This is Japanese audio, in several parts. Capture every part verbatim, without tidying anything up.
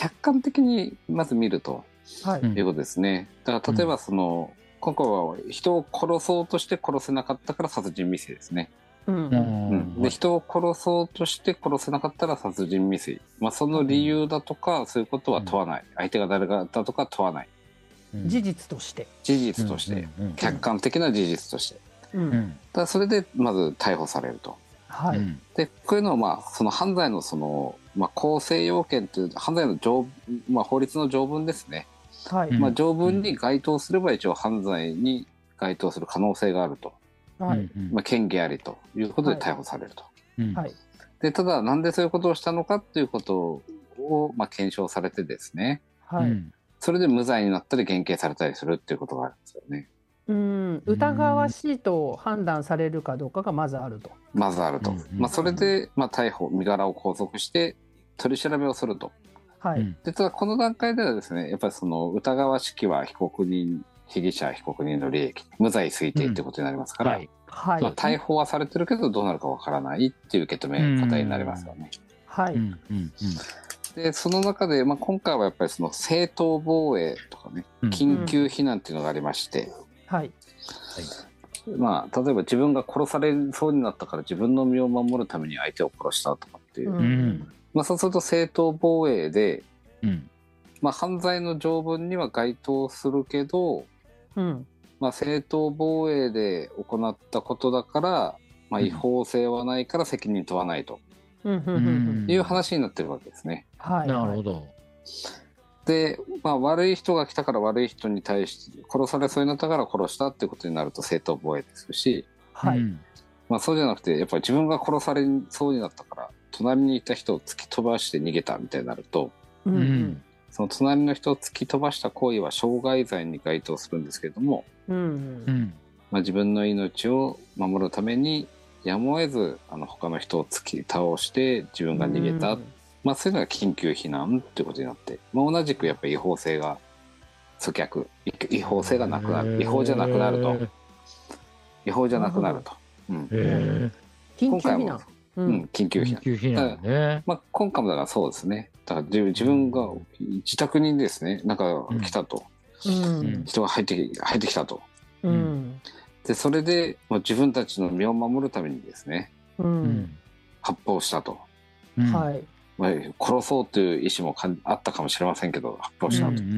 客観的にまず見るとはい。 いうことですね。だから例えばその、うん、今回は人を殺そうとして殺せなかったから殺人未遂ですね。 うんうん、で人を殺そうとして殺せなかったら殺人未遂、まあ、その理由だとか、うん、そういうことは問わない、うん、相手が誰だとか問わない、 うん、事実として事実として、うんうんうん、客観的な事実として、うん、だからそれでまず逮捕されると、 はい、 でこういうのはまあその犯罪のその、まあ、構成要件という犯罪の条、まあ、法律の条文ですね、はいまあ、条文に該当すれば一応犯罪に該当する可能性があると、はいまあ、嫌疑ありということで逮捕されると、はい、でただなんでそういうことをしたのかということを、まあ、検証されてですね、はい、それで無罪になったり減刑されたりするっていうことがあるんですよね。 うん疑わしいと判断されるかどうかがまずあるとまずあると、うんまあ、それで、まあ、逮捕身柄を拘束して取り調べをすると、はい、でただこの段階ではですねやっぱりその疑わしきは被告人被疑者被告人の利益無罪推定ってことになりますから、うんはいはいまあ、逮捕はされてるけどどうなるかわからないっていう受け止め方になりますよね。はい、うんうんうんでその中で、まあ、今回はやっぱりその正当防衛とかね、うん、緊急避難っていうのがありまして、うんはいまあ、例えば自分が殺されそうになったから自分の身を守るために相手を殺したとかっていう、うんまあ、そうすると正当防衛で、うんまあ、犯罪の条文には該当するけど、うんまあ、正当防衛で行ったことだから、まあ、違法性はないから責任問わないと、うん、いう話になってるわけですね。 はい、なるほど。 で、まあ、悪い人が来たから悪い人に対して殺されそうになったから殺したってことになると正当防衛ですし、はいまあ、そうじゃなくてやっぱり自分が殺されそうになったから隣にいた人を突き飛ばして逃げたみたいになると、うんうん、その隣の人を突き飛ばした行為は傷害罪に該当するんですけれども、うんうんまあ、自分の命を守るためにやむを得ずあの他の人を突き倒して自分が逃げた、うんまあ、そういうのが緊急避難っていうことになって、まあ、同じくやっぱり違法性が阻却違法性がなくなる違法じゃなくなると違法じゃなくなると、うん、 緊急避難うん、緊急避難。 緊急避難ね。 まあ、今回もだからそうですね。だから自分が自宅にですね、なんか来たと、うん、人が入って入ってきたと、うん、でそれでもう自分たちの身を守るためにですね、うん、発砲したと、うん、はい。まあ、殺そうという意思もあったかもしれませんけど発砲したと、うんうんうん、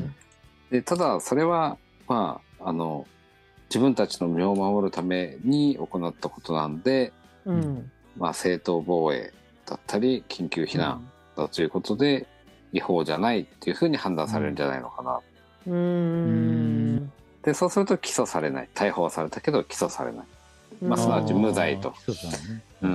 でただそれはまああの自分たちの身を守るために行ったことなんで、うんまあ、正当防衛だったり緊急避難だということで、うん、違法じゃないっていうふうに判断されるんじゃないのかな、うん、でそうすると起訴されない逮捕はされたけど起訴されない、まあ、すなわち無罪と、うん、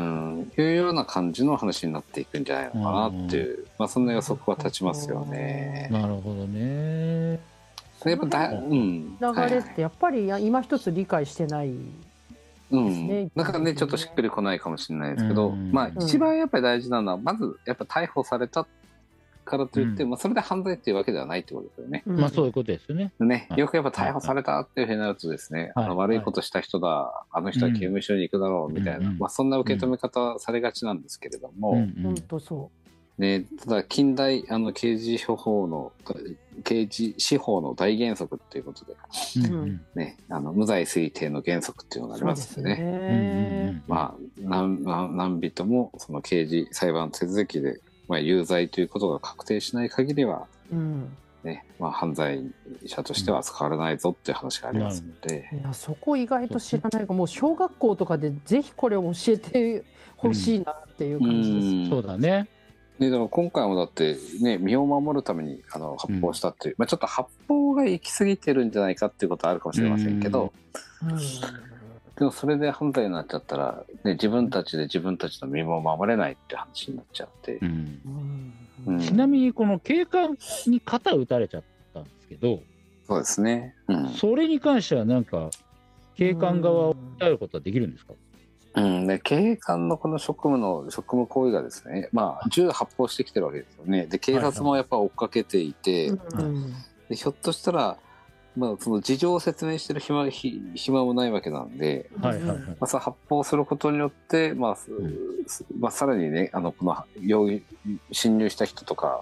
いうような感じの話になっていくんじゃないのかなっていう、まあ、そんな予測は立ちますよね。 なるほどね。 やっぱだ、うん、 流れってやっぱり今一つ理解してないですね、 うん、だからねちょっとしっくりこないかもしれないですけど、うん、まあ一番やっぱり大事なのは、うん、まずやっぱ逮捕されたからといって、うんまあ、それで犯罪っていうわけではないってことですよね、 うん、まあそういうことですよね。 ねよくやっぱ逮捕されたっていうふうになるとですね、はい、あの悪いことした人だ、はい、あの人は刑務所に行くだろうみたいな、うんまあ、そんな受け止め方されがちなんですけれども、 本当そうね、ただ近代あの刑事処方の刑事司法の大原則っていうことで、うんね、あの無罪推定の原則っていうのがありますよね。ねまあ何何人もその刑事裁判手続きで、まあ、有罪ということが確定しない限りは、うんねまあ、犯罪者としては扱われないぞっていう話がありますので、 うん、いやそこ意外と知らないかもう小学校とかでぜひこれを教えてほしいなっていう感じです、うん、 そうだね。 ね、でも今回もだってね身を守るためにあの発砲したっていう、うんまあ、ちょっと発砲が行き過ぎてるんじゃないかっていうことはあるかもしれませんけど、うん、でもそれで犯罪になっちゃったら、ね、自分たちで自分たちの身も守れないって話になっちゃって、うんうん、ちなみにこの警官に肩打たれちゃったんですけどそうですね、うん、 それに関してはなんか警官側を訴えることはできるんですか？ うんね、警官のこの職務の職務行為がですね、まあ、銃発砲してきてるわけですよね。で警察もやっぱ追っかけていて、はいはい、でひょっとしたら、まあ、その事情を説明してる暇、暇もないわけなんで、はいはいはいまあ、その発砲することによって、まあうんまあ、さらにねあのこの容疑侵入した人とか